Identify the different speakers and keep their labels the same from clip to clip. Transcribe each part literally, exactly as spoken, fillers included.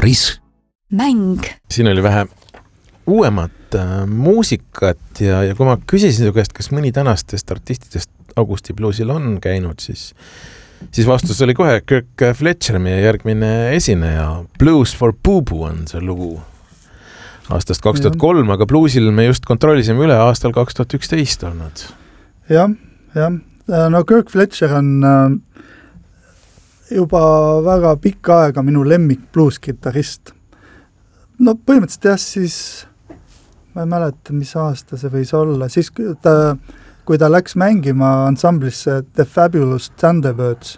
Speaker 1: Paris.
Speaker 2: Mäng.
Speaker 3: Siin oli vähe uuemat äh, muusikat ja, ja kui ma küsisin su käest, kas mõni tänastest artistidest Augusti Bluesil on käinud, siis, siis vastus oli kohe Kirk Fletcher, meie järgmine esineja. Blues for Boo-Boo on see lugu aastast kaks tuhat kolm, aga Bluesil me just kontrollisime üle aastal kaks tuhat üksteist olnud.
Speaker 4: Jah, jah. No Kirk Fletcher on äh, juba väga pikka aega minu lemmik blues-gitarrist. No põhimõtteliselt jah, siis ma ei mäleta, mis aasta see võis olla. Siis ta, kui ta läks mängima ansamblisse The Fabulous Thunderbirds,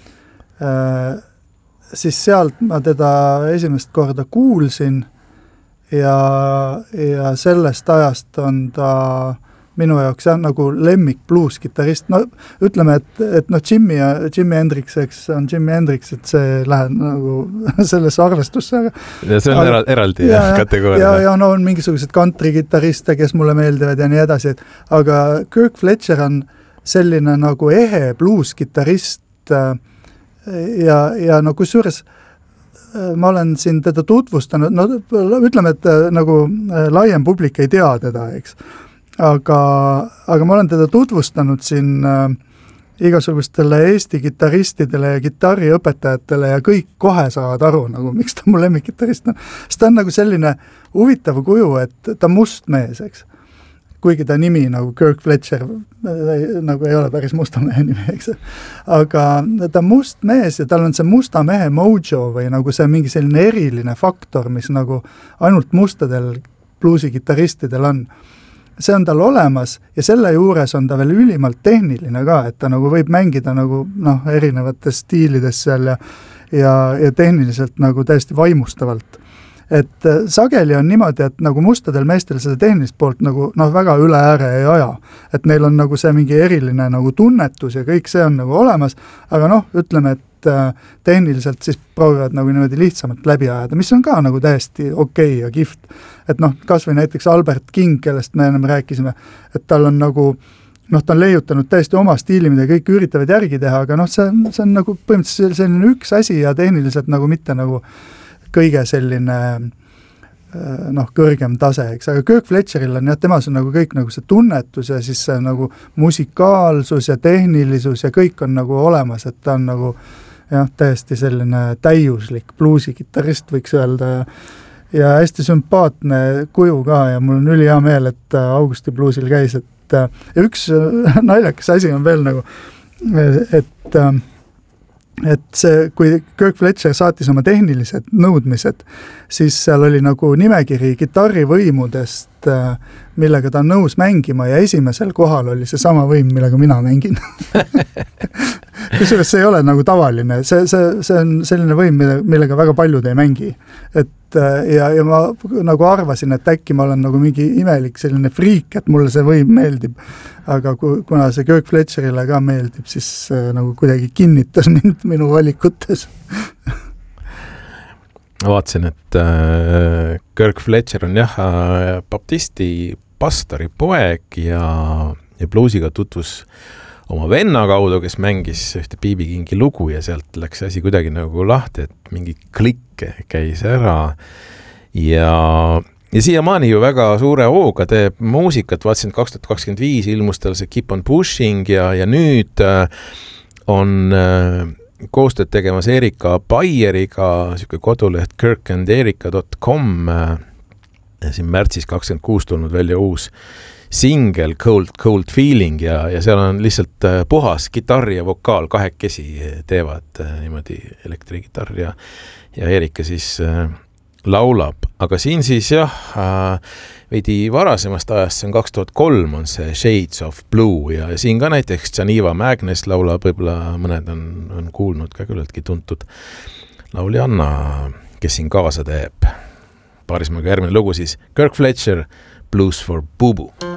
Speaker 4: äh, siis sealt ma teda esimest korda kuulsin ja, ja sellest ajast on ta minu jaoks jah, nagu lemmik blues-gitarrist. No ütleme, et, et no Jimmy, Jimmy Hendrix, eks on Jimmy Hendrix, et see läheb nagu sellesse arvestusse.
Speaker 3: Ja see on aga, eraldi ja, kategooria.
Speaker 4: Ja, ja no on mingisugused country-gitarriste, kes mulle meeldivad ja nii edasi. Aga Kirk Fletcher on selline nagu ehe blues-gitarrist ja, ja no kusjuures ma olen siin teda tutvustanud, no ütleme, et nagu laiem publik ei tea teda, eks. Aga, aga ma olen teda tutvustanud siin äh, igasugustele Eesti gitaristidele ja gitarriõpetajatele ja kõik kohe saavad aru, nagu miks ta mu lemmikgitarist on. Sest ta on nagu selline huvitav kuju, et ta must mees, eks. Kuigi ta nimi nagu Kirk Fletcher nagu ei ole päris musta mehe nimi, eks. Aga ta must mees ja tal on see musta mehe mojo või nagu see mingi selline eriline faktor, mis nagu ainult mustadel bluusigitaristidel on. See on tal olemas ja selle juures on ta veel ülimalt tehniline ka, et ta nagu võib mängida nagu noh, erinevates stiilides seal ja, ja, ja tehniliselt nagu täiesti vaimustavalt. Et sageli on niimoodi, et nagu mustadel meestel seda tehnilist poolt nagu noh, väga üle ääre ei aja. Et neil on nagu see mingi eriline nagu tunnetus ja kõik see on nagu olemas, aga noh, ütleme, et tehniliselt siis proovivad nagu niimoodi lihtsamalt läbi ajada, mis on ka nagu täiesti okei ja kift. Et noh, kas või näiteks Albert King, kellest me enam rääkisime, et tal on nagu, noh, ta on leiutanud täiesti oma stiili, mida kõik üritavad järgi teha, aga noh, see, see on nagu põhimõtteliselt selline üks asi ja tehniliselt nagu mitte nagu kõige selline noh, kõrgem tase, eks, aga Kirk Fletcheril on jah, temas on nagu kõik nagu see tunnetus ja siis see nagu musikaalsus ja tehnilisus ja kõik on nagu olemas, et ta on nagu jah, täiesti selline täiuslik bluusigitarist võiks öelda ja, ja hästi sümpaatne kuju ka ja mul on üli hea meel, et Augusti Bluesil käis, et ja üks naljakas asi on veel nagu, et et see, kui Kirk Fletcher saatis oma tehnilised nõudmised, siis seal oli nagu nimekiri gitarrivõimudest, millega ta on nõus mängima ja esimesel kohal oli see sama võim, millega mina mängin. Kusjuures see ei ole nagu tavaline, see, see, see on selline võim, millega väga paljud ei mängi. Et, ja, ja ma nagu arvasin, et äkki ma olen nagu mingi imelik selline friik, et mulle see võim meeldib. Aga kuna see Kirk Fletcherile ka meeldib, siis nagu kuidagi kinnitas mind minu valikutes.
Speaker 3: Ma vaatasin, et äh, Kirk Fletcher on jah, baptisti pastori poeg ja, ja bluusiga tutvus oma venna kaudu, kes mängis ühte B B Kingi lugu ja sealt läks asi kuidagi nagu lahti, et mingi klikk käis ära ja, ja siiamaani ju väga suure hooga teeb muusikat, vaatasin, et kaks tuhat kakskümmend viis ilmus tal see Keep on Pushing ja, ja nüüd on koostööd tegemas Erika Baieriga, siuke koduleht kirk and erika dot com ja siin märtsis kakskümmend kuus tulnud välja uus single Cold, Cold Feeling ja, ja seal on lihtsalt puhas gitarri ja vokaal, kahekesi teevad niimoodi elektrigitarr ja, ja Erika siis äh, laulab. Aga siin siis jah, äh, veidi varasemast ajast, see on kaks tuhat kolm on see Shades of Blue ja siin ka näiteks Janiva Magnus laulab, võib-olla mõned on, on kuulnud ka küllaltki tuntud lauljanna, kes siin kaasa teeb. Paarismaga järgmine lugu siis Kirk Fletcher, Blues for Boo-Boo.